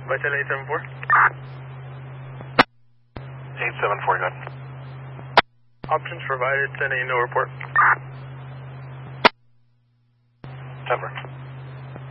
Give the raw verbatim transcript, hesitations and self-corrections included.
Vital eight seven four. eight seven four, good. Options provided, sending no report. Denver.